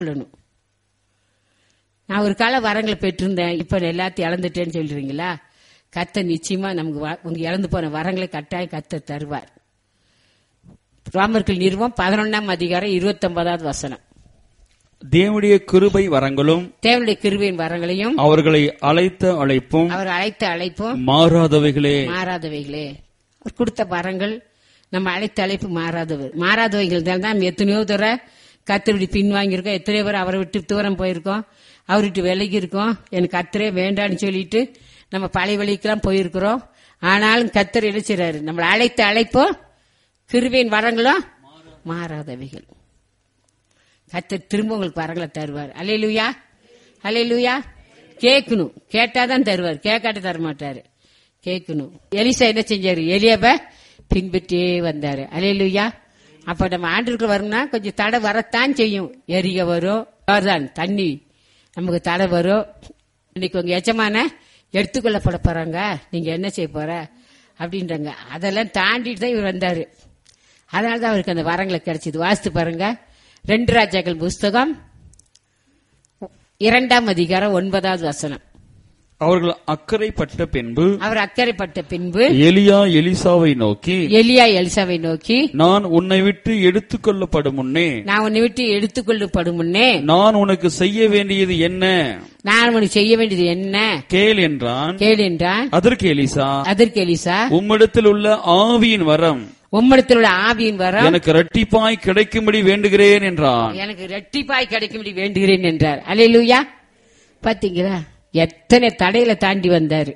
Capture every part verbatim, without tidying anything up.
சொல்லணும். நான் ஒரு கால வரங்களை பெற்றிருந்தேன், இப்ப எல்லாத்தையும் இழந்துட்டேன்னு சொல்றீங்களா? கர்த்தர் நிச்சயமா நமக்கு உங்க இழந்து போன வரங்களை கட்டாயம் கர்த்தர் தருவார். ரோமர்கள் நிறுவம் பதினொன்னாம் அதிகாரம் இருபத்தி ஒன்பதாவது வசனம். தேவனுடைய கிருபை வரங்களும் தேவனுடைய கிருபையின் வரங்களையும் அவர்களை அழைத்த அழைப்பும் அவர் அழைத்த அழைப்பும் மாறாதவைகளே மாறாதவைகளே. அவர் கொடுத்த வரங்கள் நம்ம அழைத்த அழைப்பு மாறாதவை மாறாதவைகள் தான். நம்ம எத்தனையோ தூரம் கர்த்தர் பின்வாங்கியிருக்கோம், எத்தனையோ பேர் அவரை விட்டு தூரம் போயிருக்கோம், அவர்கிட்ட விலகி இருக்கோம். எனக்கு கர்த்தரே வேண்டான்னு சொல்லிட்டு நம்ம பழைய வழிக்கெல்லாம் போயிருக்கிறோம். ஆனாலும் கர்த்தர் என்ன செய்றாரு? நம்மளை அழைத்த அழைப்போ கிருபையின் வரங்களும் மாறாதவைகள். கர்த்தர் திரும்ப உங்களுக்கு வரங்களை தருவார். அல்லேலூயா, அல்லேலூயா. கேட்கணும், கேட்டாதான் தருவார், கேட்காட்ட தர மாட்டாரு. கேட்கணும். எலிசா என்ன செஞ்சாரு? எலியாப பின்பற்றியே வந்தாரு. அல்லேலூயா. அப்ப நம்ம ஆண்டுக்கு வரணும்னா கொஞ்சம் தடை வரத்தான் செய்யும். எரிக வரும், தான் தண்ணி நமக்கு தடை வரும். இன்னைக்கு உங்க எஜமான எடுத்துக்கொள்ளப்பட போறாங்க, நீங்க என்ன செய்ய போற அப்படின்றாங்க. அதெல்லாம் தாண்டிட்டு தான் இவர் வந்தாரு. அதனாலதான் அவருக்கு அந்த வரங்களை கிடைச்சது. வாசித்து பாருங்க, ரெண்டு ராஜாக்கள் புஸ்தகம் இரண்டாம் அதிகாரம் ஒன்பதாவது வசனம். அவர்கள் அக்கறைப்பட்ட பின்பு அவர் அக்கறைப்பட்ட பின்பு எலியா எலிசாவை நோக்கி எலியா எலிசாவை நோக்கி நான் உன்னை விட்டு எடுத்துக்கொள்ளப்படும் முன்னே நான் உன்னை விட்டு எடுத்துக்கொள்ளப்படும் முன்னே நான் உனக்கு செய்ய வேண்டியது என்ன? நான் உனக்கு செய்ய வேண்டியது என்ன? கேள் என்றான். கேள் என்றான். அதற்கு எலிசா அதற்கு எலிசா உம்மிடத்தில் உள்ள ஆவியின் வரம் உம்மிடத்தில் உள்ள ஆவியின் வரம் எனக்கு இரட்டிப்பாய் கிடைக்கும்படி வேண்டுகிறேன் என்றான். எனக்கு இரட்டிப்பாய் கிடைக்கும்படி வேண்டுகிறேன் என்றார். அல்லேலூயா. பாத்தீங்களா எத்தனை தடைகளை தாண்டி வந்தாரு.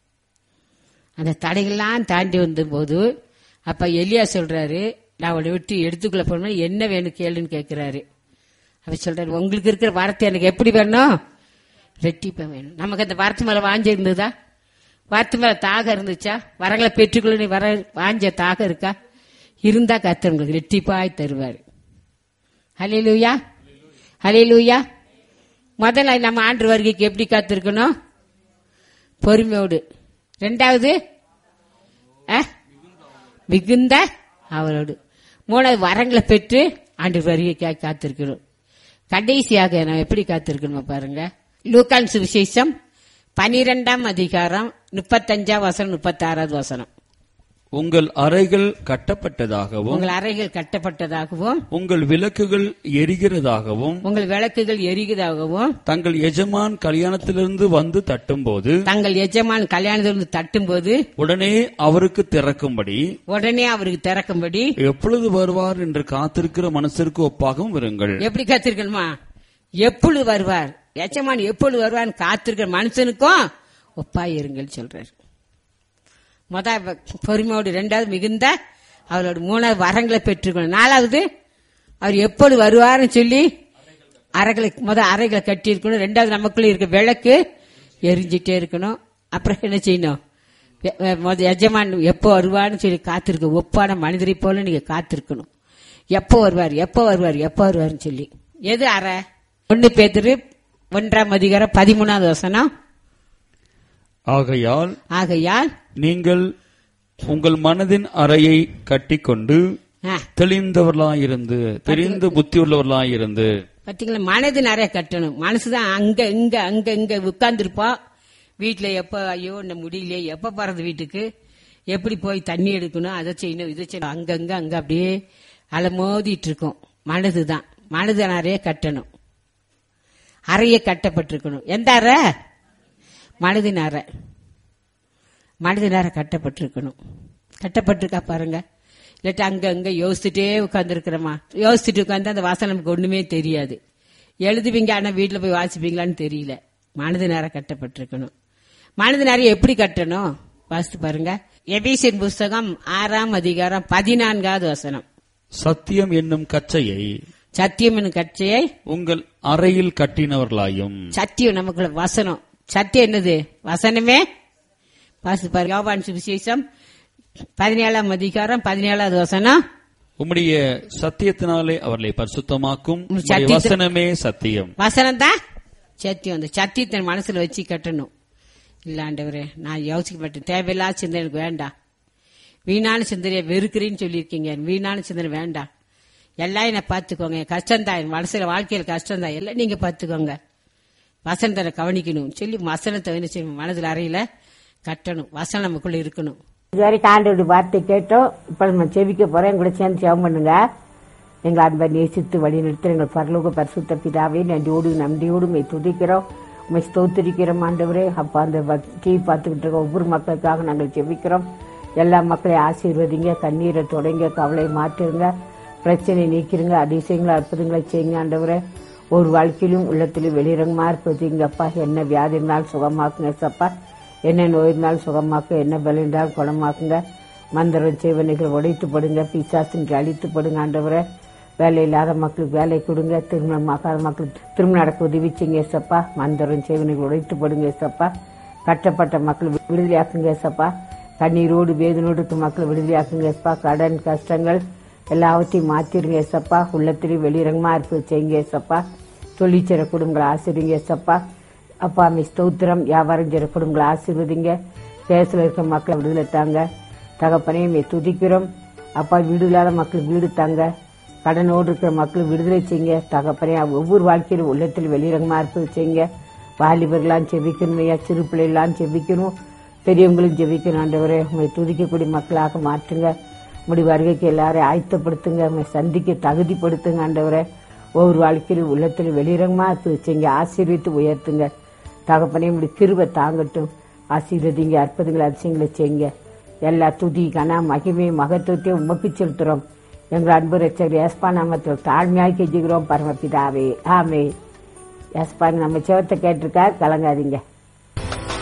அந்த தடைகள்லாம் தாண்டி வந்த போது அப்ப எலியா சொல்றாரு, நான் அவளை விட்டு எடுத்துக்கொள்ள போன என்ன வேணும் கேளுன்னு கேட்கிறாரு. அவர் சொல்றாரு, உங்களுக்கு இருக்கிற வார்த்தை எனக்கு எப்படி வேணும்? ரெட்டிப்பா வேணும். நமக்கு அந்த வார்த்தை மேல வாஞ்ச இருந்ததா? வார்த்தை மேல தாகம் இருந்துச்சா? வரங்களை பெற்றுக்கொள்ள வர வாஞ்ச தாகம் இருக்கா? இருந்தா கர்த்தர் உங்களுக்கு ரெட்டிப்பாய் தருவாரு. ஹல்லேலூயா, ஹல்லேலூயா. முதல்ல நம்ம ஆண்டு வருகைக்கு எப்படி காத்திருக்கணும்? பொறுமையோடு. ரெண்டாவது மிகுந்த அவரோடு. மூணாவது வரங்களை பெற்று ஆண்டு வருகைக்காக காத்திருக்கணும். கடைசியாக நம்ம எப்படி காத்திருக்கணும் பாருங்க. லூக்கான் சுவிசேஷம் பனிரெண்டாம் அதிகாரம் முப்பத்தஞ்சாம் வசனம் முப்பத்தி ஆறாவது வசனம். உங்கள் அறைகள் கட்டப்பட்டதாகவும் உங்கள் அறைகள் கட்டப்பட்டதாகவும் உங்கள் விளக்குகள் எரிகிறதாகவும் உங்கள் விளக்குகள் எரிகிறதாகவும் தங்கள் எஜமான் கல்யாணத்திலிருந்து வந்து தட்டும்போது தங்கள் எஜமான் கல்யாணத்திலிருந்து தட்டும்போது உடனே அவருக்கு திறக்கும்படி உடனே அவருக்கு திறக்கும்படி எப்பொழுது வருவார் என்று காத்திருக்கிற மனசிற்கு ஒப்பாகவும் இருங்கள். எப்படி காத்திருக்கணுமா? எப்பொழுது வருவார், எஜமான் எப்பொழுது வருவார் காத்திருக்கிற மனுஷனுக்கும் ஒப்பாய் இருங்கள் சொல்றாரு. முத பொறுமையோடு, ரெண்டாவது மிகுந்த அவரோட, மூணாவது வரங்களை பெற்றுக்கணும், நாலாவது அவர் எப்பொழுது வருவார்னு சொல்லி அறைகளை முத அறைகளை கட்டி இருக்கணும். ரெண்டாவது நமக்குள்ள இருக்க விளக்கு எரிஞ்சிட்டே இருக்கணும். அப்புறம் என்ன செய்யணும்? எஜமான் எப்போ வருவார்னு சொல்லி காத்திருக்க ஒப்பான மனிதரை போல நீங்க காத்திருக்கணும். எப்போ வருவார், எப்போ வருவார், எப்போ வருவார்னு சொல்லி. எது அறை? ஒன்னு பேதுரு ஒன்றாம் அதிகாரம் பதிமூணாவது வசனம். ஆகையால் ஆகையால் நீங்கள் உங்கள் மனதின் அறையை கட்டிக்கொண்டு தெளிந்தவர்களாயிருந்து தெரிந்து புத்தி உள்ளவர்களாயிருந்து. பாத்தீங்களா, மனதின் அறையை கட்டணும். மனசுதான் அங்க இங்க அங்க இங்க உட்கார்ந்து இருப்போம். வீட்டுல எப்ப ஐயோ இந்த முடியலையே, எப்ப போறது வீட்டுக்கு, எப்படி போய் தண்ணி எடுக்கணும், அதை செய்யணும் இதை செய்யணும், அங்கங்க அங்க அப்படியே அலமோதிட்டு இருக்கோம். மனதுதான். மனதின் அறையை கட்டணும். அறையை கட்டப்பட்டிருக்கணும். எந்த அறை? மனதின் அறை. மனதின் அறை கட்டப்பட்டிருக்கணும். கட்டப்பட்டிருக்கா பாருங்க. இல்லாட்டி அங்க அங்க யோசிச்சுட்டே உட்கார்ந்து இருக்கிறோமா? யோசிச்சுட்டு உட்காந்து அந்த வாசனை நமக்கு ஒண்ணுமே தெரியாது. எழுதுவீங்க, ஆனா வீட்டுல போய் வாசிப்பீங்களான்னு தெரியல. மனதின் அறை கட்டப்பட்டிருக்கணும். மனதின் அறை எப்படி கட்டணும் வாசித்து பாருங்க. எபேசியர் புஸ்தகம் ஆறாம் அதிகாரம் பதினான்காவது வசனம். சத்தியம் என்னும் கச்சையை சத்தியம் என்னும் கச்சையை உங்கள் அறையில் கட்டினவர்களாயும். சத்தியம் நமக்குள்ள வசனம். சத்தியம் என்னது? வசனமே. வாசித்து பாருங்க. யோவான் சுவிசேஷம் பதினேழாம் அதிகாரம் பதினேழாவது வசனம். உம்முடைய சத்தியத்தினாலே அவர்களை பரிசுத்தமாக்கும். வசனமே சத்தியம். வசனம் தான் சத்தியம். அந்த சத்தியத்தை மனசுல வச்சு கட்டணும். இல்ல ஆண்டவரே, நான் யோசிக்க மாட்டேன், தேவையில்லாத சிந்தனை எனக்கு வேண்டாம், வீணான சிந்தனையை வெறுக்கிறேன்னு சொல்லியிருக்கீங்க, வீணான சிந்தனை வேண்டாம், எல்லாம் என்ன பார்த்துக்கோங்க. என் கஷ்டம்தான், என் மனசுல வாழ்க்கையில் கஷ்டம்தான், எல்லாம் நீங்க பார்த்துக்கோங்க. வசனத்தை கவனிக்கணும் சொல்லி வசனத்தை என்ன செய்யணும், மனதில் அறையில கட்டணும். வசனம் நமக்குள்ள இருக்கணும். இதுவரைக்கும் ஆண்டவருடைய வார்த்தை கேட்டோம். இப்ப நம்ம செவிக்க போறோம். எங்க கூட சேர்ந்து ஜெபம் பண்ணுங்க. எங்க அன்பை நேசித்து வழி நிறுத்த எங்கள் பரலோக பரிசுத்த பிதாவே, நன்றியோடு நன்றியோடு மை துதிக்கிறோம், உண்மை ஸ்தோத்திரிக்கிறோம் ஆண்டவரே. அப்பா, அந்த டிவி பார்த்துக்கிட்டு இருக்க ஒவ்வொரு மக்களுக்காக நாங்கள் ஜெபிக்கிறோம். எல்லா மக்களையும் ஆசீர்வதிங்க, கண்ணீரை தொடங்க, கவலை மாற்றுங்க, பிரச்சனை நீக்கிருங்க, அதிசயங்களை அற்புதங்களை செய்யுங்க ஆண்டவரே. ஒரு வாழ்க்கையிலும் உள்ளத்திலும் வெளிரங்கமா இருப்பதுங்கப்பா. என்ன வியாதி இருந்தாலும் சுகமாக்குங்க சப்பா, என்ன நோய் இருந்தாலும் சுகமாக்க, என்ன பலம் இருந்தாலும் குணமாக்குங்க. மந்திரம் செய்வனைகள் உடைத்து படுங்க, பிசாசின் அழித்து படுங்க ஆண்டவரே. வேலை இல்லாத மக்களுக்கு வேலை கொடுங்க, திருமணம் ஆகாத மக்களுக்கு திருமணம் நடக்க உதவி செய்யுங்க சப்பா. மந்திரம் செய்வனைகள் உடைத்து படுங்க சப்பா. கட்டப்பட்ட மக்கள் விடுதலையாக்குங்க சப்பா. கண்ணீரோடு வேதனோடு இருக்க மக்களை விடுதலையாக்குங்க சப்பா. கடன் கஷ்டங்கள் எல்லாவற்றையும் மாத்திருங்க சப்பா. உள்ளத்திலையும் வெளிரங்கமா இருப்பது செய்யுங்க சப்பா. தொழிற்சர குடும்பங்களை ஆசிரிங்க சப்பா. அப்பா அம்மை ஸ்தோத்திரம். வியாபாரம் செய்கிற குடும்பங்களை ஆசீர்வதிங்க. கேஸ்ல இருக்க மக்களை விடுதலை தாங்க தகப்பனையும் துதிக்கிறோம். அப்பா, வீடு இல்லாத மக்களுக்கு வீடு தாங்க, கடனோடு இருக்கிற மக்களுக்கு விடுதலை செய்யுங்க தகப்பனே. ஒவ்வொரு வாழ்க்கையிலும் உள்ளத்தில் வெளிரங்கமா இருப்பது செய்யுங்க. வாலிபர்களாம் செபிக்கணும் ஐயா, சிறு பிள்ளைகளாம் செபிக்கணும், பெரியவங்களும் ஜெபிக்கணும் ஆண்டவரே. உண்மை துதிக்கக்கூடிய மக்களாக மாற்றுங்க. உங்களுடைய வருகைக்கு எல்லாரையும் ஆயத்தப்படுத்துங்க, உண்மை சந்திக்க தகுதிப்படுத்துங்க ஆண்டவரே. ஒவ்வொரு வாழ்க்கையிலும் உள்ளத்தில் வெளிரங்கமா செய்யுங்க, ஆசீர்வித்து உயர்த்துங்க தகப்பனே. உங்களுடைய கிருபை தாங்கட்டும், ஆசீர்வதிங்க, அற்புதங்களை அதிசயங்களை செய்யுங்க. எல்லா துதி கனா மகிமை மகத்துவத்தையும் உமக்கு செலுத்துறோம். எங்கள் அன்பு ரட்சகர் ஏஸ்பா நாமத்தில் தாழ்மையாக கெஞ்சுகிறோம் பரமபிதாவே, ஆமே. ஏஸ்பா நம்ம செவத்தை கேட்டிருக்கா, கலங்காதீங்க.